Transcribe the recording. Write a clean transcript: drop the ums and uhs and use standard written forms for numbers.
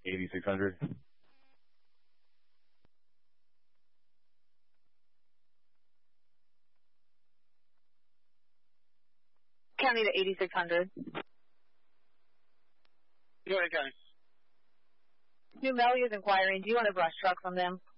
8600. County to 8600. Go ahead, County. New Melly is inquiring. Do you want a brush truck from them?